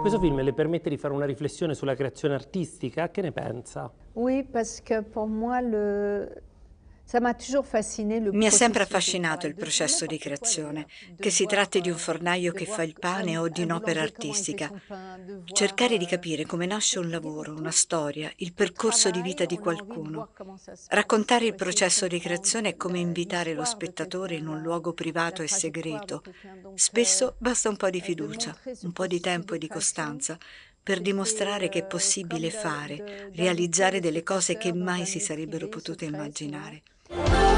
Questo film le permette di fare una riflessione sulla creazione artistica, che ne pensa? Oui, parce que pour moi, ça m'a toujours fasciné le Mi ha sempre processus de affascinato il travail, processo di n'importe quoi creazione, d'ailleurs, che si tratti di un fornaio che fa il pane o di un un'opera boulanger comment il fait artistica. son pain, de voir, Cercare di capire come nasce un lavoro, una storia, il percorso di vita di on a envie de qualcuno. voir comment ça se passe Raccontare il pour essayer de processo di comprendre creazione è come invitare lo l'histoire de spettatore in un quelqu'un, luogo la privato e trajectoire de segreto. quelqu'un. Donc, Spesso basta un po' di de fiducia, montrer ce un po' di processus tempo de e di création, costanza per c'était dimostrare che è possibile comme fare, d'inviter realizzare le delle cose che spectateur dans mai un si lieu sarebbero privé, potute secret, souvent. immaginare.